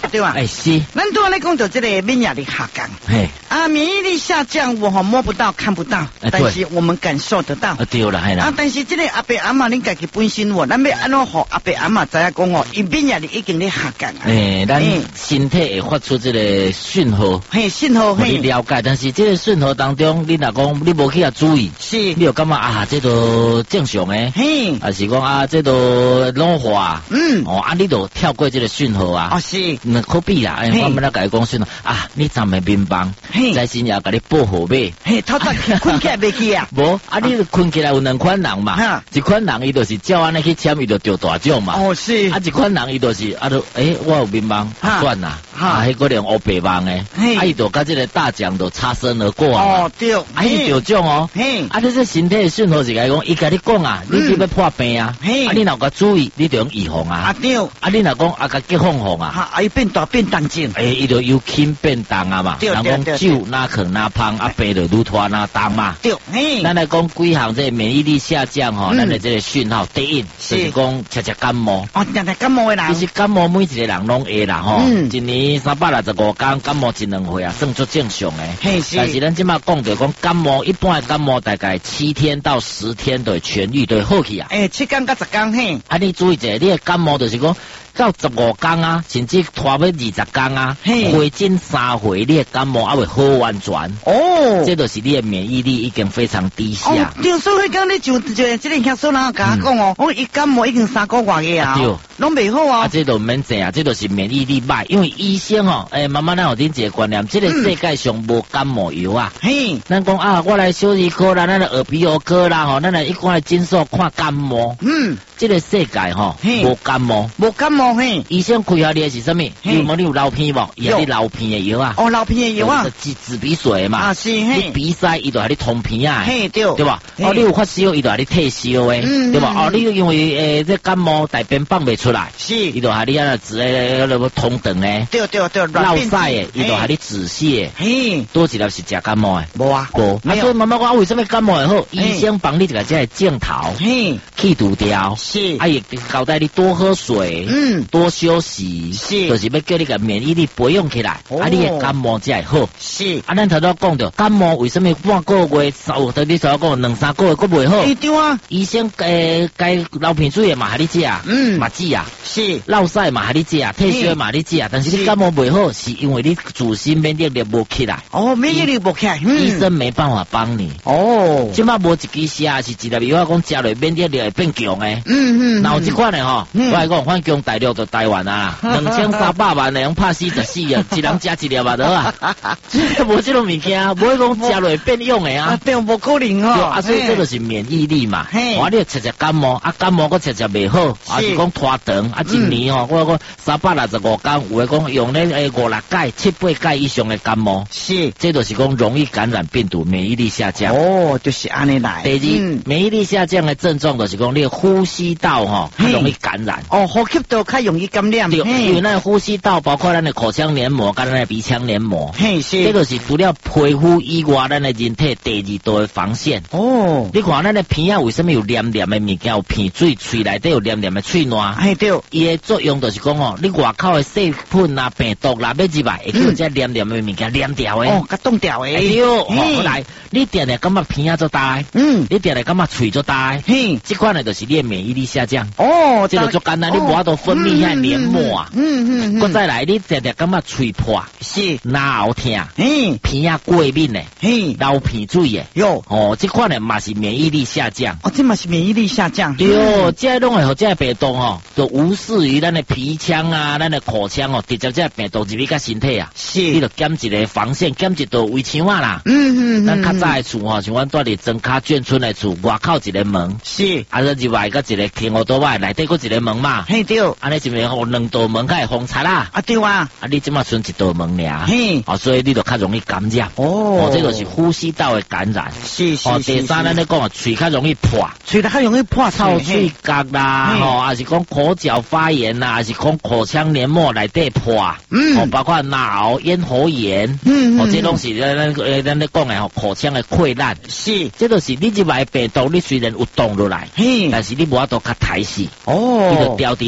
对吧？ 哎是， 咱都来讲到这个免疫力下降， 嘿， 免疫力下降，我摸不到看不到，但是我们感受得到。 对啦，嘿啦。 但是这个阿伯阿嬷恁家己本身咱要安怎好阿伯阿嬷知影讲伊免疫力已经咧下降啊。 咱身体会发出这个讯号， 讯号， 你了解，但是这个讯号当中，你若讲你无去啊注意， 是， 你就感觉这都正常诶，还是讲这都老化，你就跳过这个讯号啊， 是， 可比啦，我们来甲你讲讯号你站的面帮，在深夜甲你保护呗， 透早困起来袂去啊， 无你困起来有两款人嘛，一款人伊就是照安尼去签，伊就着大奖嘛， 是， 一款人伊就是我有面帮，算啦，迄个连黑白帮诶，伊就甲这个大奖就擦身而过啊， 对， 伊着奖哦，你这身体的讯号是甲伊讲，伊甲你讲你是要破病啊，你若个注意，你就用预防啊， 对， 你若讲甲急放放啊， 伊变大变重症， 伊就由轻变重啊嘛，人讲酒哪肯哪胖，病就愈拖哪重嘛， 对， 咱来讲几项这免疫力下降咱的这个讯号，第一就是讲吃感冒， 吃感冒的人， 其实感冒每一个人拢会啦一年365天感冒1-2回算做正常诶，但是咱即马讲着讲感冒，一般的感冒大概7天到10天就会痊愈，就会好去啊 ，7天到10天你注意者，你的感冒就是讲到15天啊，甚至拖要20天啊，回诊3回，你的感冒还会好完全。这就是你的免疫力已经非常低下。 对，所以讲你就这个兄嫂人甲我讲我一感冒已经3个月个啊，拢袂好啊。 这都唔免这这都是免疫力歹，因为医生慢慢咱有恁一个观念，这个世界上无感冒药啊。咱讲我来小儿科啦，咱来耳鼻喉科啦，咱来一般来诊所看感冒。这个世界无感冒， 无感冒。 医生开下你的是什么？你有流鼻无？伊有流鼻的药啊。 流鼻的药啊， 治鼻水嘛。 是。 你鼻塞，伊就系你通鼻啊。 对吧？你有发烧，伊就系你退烧诶。对吧？你因为这感冒大便放袂出来， 是。 伊就系你啊治通肠诶。 对。 落屎诶，伊就系你止泻。多一粒是食感冒诶。 无啊。 所以妈妈讲为什么感冒会好？医生帮你这个即系镜头，去除掉。是。也交代你多喝水。多休息，就是要叫你个免疫力培养起来，你的感冒才会好。 是， 咱头先讲到感冒为什么半个月、你所讲2-3个月佫袂好？ 对啊， 医生该流鼻水的嘛，系你食啊，嘛止啊， 是， 落屎嘛，系你食啊，退烧嘛，你止啊，但是你感冒袂好，是因为你自身免疫力无起来。 免疫力无起来， 医生没办法帮你。即马无一支吃，是一粒药讲食落免疫力会变强诶。然后这款的我来讲，反攻大陆就台湾啊，2300万的用拍44啊，一人食一粒啊，得啊，无这种物件，无讲食落变勇的啊， 对，无可能所以这就是免疫力嘛。你要吃感冒，感冒我吃袂好，是讲拖长，一年我讲365天，有诶讲用咧5-6届、7-8届以上的感冒， 是， 这就是讲容易感染病毒，免疫力下降。 就是安尼来。 第二，免疫力下降的症状就是讲你呼吸道较容易感染。 呼吸道较容易感染。 对，因为咱的呼吸道包括咱的口腔黏膜跟咱的鼻腔黏膜， 是， 这个是除了皮肤以外，咱的人体第2道的防线。你看咱的鼻啊，为什么有黏黏的物件？有鼻水，嘴内底有黏黏的喙烂。 对， 伊的作用就是讲你外口的细菌啊、病毒啦要入来，会叫这黏黏的物件黏掉的。 甲冻掉的。 对，来，你定定感觉鼻啊做大，你定定感觉喙做大，这款呢就是你的免疫力下降。这就足简单，你无法度分泌遐黏膜啊。再来，你定定感觉喙破， 是， 哪喉痛，鼻啊过敏的，流鼻水的，这款呢嘛是免疫力下降。 这嘛是免疫力下降。 对，这拢会互这病毒就无视于咱的鼻腔啊、咱的口腔直接这病毒入去咱身体啊。 是， 你就减一个防线，减一道围墙啊啦。咱较早的厝像阮住伫庄卡眷村的厝，外口一个门， 是， 入来个一个天河道外，内底个一个门嘛。 对， 安尼是咪互2道门较会封擦啦？ 对啊。 你即马剩1道门尔，所以你就较容易感染。这就是呼吸道的感染。 是。 第三，咱咧讲喙较容易破， 喙较容易破， 臭喙角啦，还是讲口角发炎啦，还是讲口腔黏膜内底破，包括脑咽喉炎，这拢是咱咧讲的口腔的溃烂。 是， 这就是你入来病毒，你虽然有冻落来，但是你无法度较抬死，你就掉伫迄度，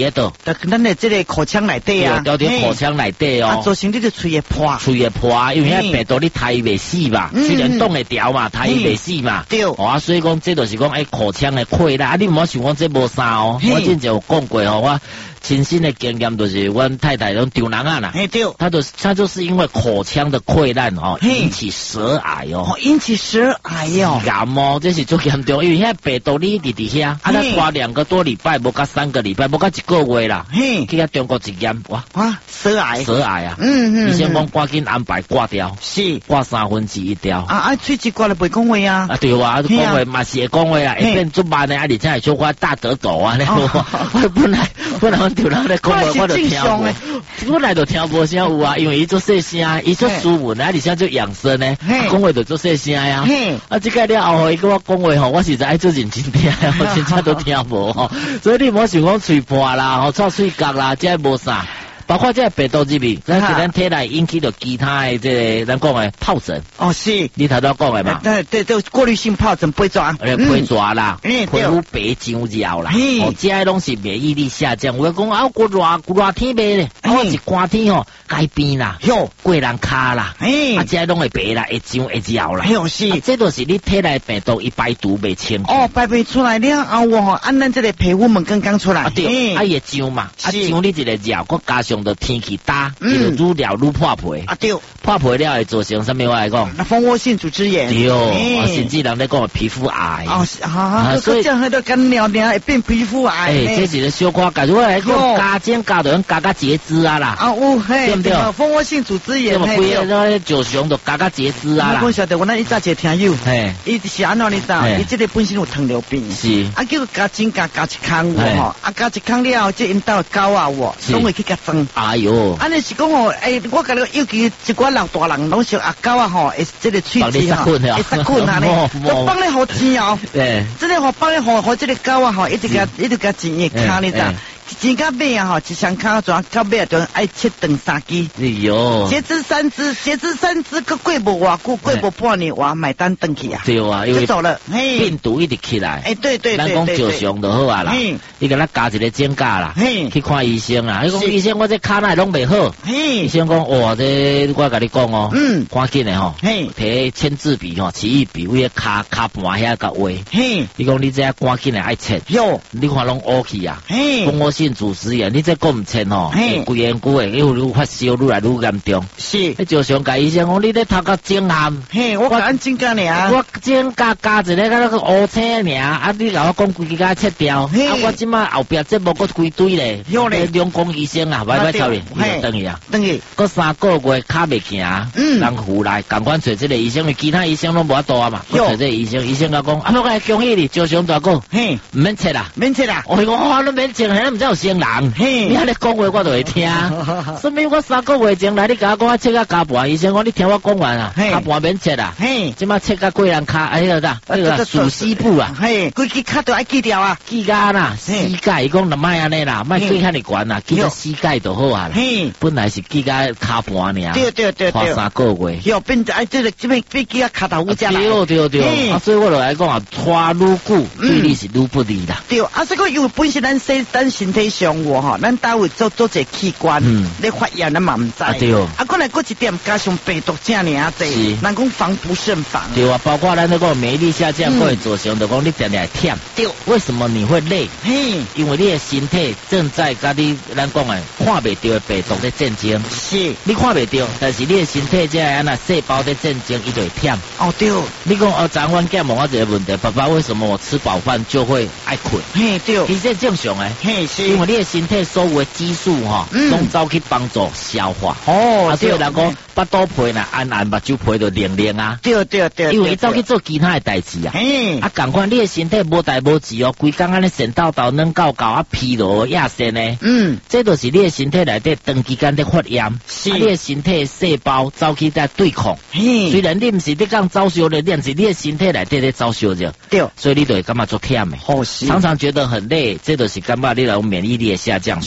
就咱的这个口腔内底啊， 掉伫口腔内底哦， 造成你的喙会破， 因为迄病毒你杀伊袂死嘛，虽然冻会掉嘛，杀伊袂死嘛，对，所以讲这就是讲口腔的溃烂，你唔好想讲这无啥哦，我之前有讲过我亲身的经验就是我太太种丢人啊啦，对，她就是因为口腔的溃烂引起舌癌引起舌癌癌这是最严重，因为遐病毒你伫遐，那拖2个多礼拜，无到3个礼拜，无到1个月啦，去遐中国一验，哇， 舌癌啊， 医生讲赶紧安排挂掉， 是挂1/3掉， 喙齿挂了袂讲话啊， 对啊，讲话嘛是会讲话啦，会变足慢的，而且会说话大得抖啊，我本来丢人咧讲话我就听无，本来就听无啥有啊，因为伊做细声，伊做斯文啊，而且做养生呢，讲话就做细声呀。这个了后，伊跟我讲话我实在爱做认真听，我真正都听无所以你唔好想讲喙破啦，臭喙角啦，这无啥。包括这个病毒入面，咱体内引起了其他的这个咱讲的疱疹。是，你头都讲的嘛？ 对，过滤性疱疹、皮抓， 皮抓啦，皮肤白长绕啦，这拢是免疫力下降。我讲过热天白咧，是寒天改变啦，过人卡啦，这拢会白啦，会长会绕啦。是，这都是你体内病毒一排毒未清。 排不出来了后按咱这个皮肤门刚出来， 对，也长嘛，长你一个绕，佮加上的天气大，就愈了愈破皮。对，破皮了会造成什么？我来讲， 蜂窝性组织炎。 对，甚至人咧讲皮肤癌。 所以这样很多干尿会变皮肤癌。 这是咧小可解，我来讲加减加到加截肢啊啦。对不对？ 蜂窝性组织炎。 规个那石熊都加截肢啊啦。 我晓得，我那一早一个听友，伊是安怎你知道？伊这个本身有糖尿病，是叫加针加一空加一空了，这因兜狗啊拢会去甲装。哎呦！安尼是讲我甲你尤其一寡老大人拢说狗啊会这个喙齿会塞困啊咧，就放咧好钱对，真的放咧好这个狗啊一直甲钱也卡你知道？钱甲尾啊一双脚转到尾就爱切断3支。哎呦！截肢3支，个过无偌久，过无半年，哇买单登去啊！ 对啊，因为走了， 病毒一直起来。 对， 咱讲石熊就好啊啦，伊甲咱加一个肩架啦，去看医生啦。伊讲医生，我这骹内拢袂好。医生讲，这我甲你讲赶紧的摕签字笔奇异笔为骹盘遐甲画。你讲你这赶紧的爱切，你看拢乌去啊，蜂窝性组织炎，你这讲唔切规言久的，愈发烧愈来愈严重。是，就想甲医生讲，你咧头壳整喊， 我甲咱整甲尔， 我整加一个那个乌青尔，你甲我讲规个切掉，我即马后壁这无个规堆咧，两公医生啊，歹超哩，等于个3个月骹未行，人扶来，赶快找这个医生，因为其他医生拢无法度啊嘛，我找这个医生甲讲，我来恭喜你，就想大哥，唔免切啦，我讲你免切，咱唔知有生人，你喺你讲话我就会听，所以我3个月前来，你甲我讲我切个骹盘，医生讲你听我讲完啊，骹盘免切啦，即马切个过人骹，那个属西部啊，规个骹都爱锯掉啊， 锯甲啦，膝盖，伊讲若莫安尼啦，莫锯遐尼悬啦，锯到膝盖就好啊啦，本来是锯甲骹盘尔，对，花3个月， 变这边锯甲骹头骨架啦， 对，所以我就来讲啊，拖愈久对你是愈不利啦， 对，所以讲因为本身咱身体上咱单位做一个器官，你发炎咱嘛唔知，对，过来过一点加上病毒这尔济，咱讲防不胜防， 对啊，包括咱那个免疫力下降，会造成就讲你常常忝，对，为什么你会累？因为你的身体正在甲你咱讲的看袂到的病毒在战争，是，你看袂到，但是你的身体这安那细胞在战争，伊就会忝。 对， 你讲昨晚囝问我一个问题，爸爸为什么我吃饱饭就会爱困？对，其实正常诶，是，因为你的身体所有的激素拢走去帮助消化。所以人讲巴肚皮呐，按目睭皮就凉啊。对，因为伊走去做其他的代志啊。赶快你的身体无代无志规工安尼神叨叨软搞搞疲劳亚线呢。这就是你的身体内底长期间在发炎，你的身体细胞走去在对抗。虽然你唔是在讲走烧热，但是你的身体内底在走烧热。对，所以你就会感觉做忝的，常常觉得很累，这就是感觉你的免疫力的下降。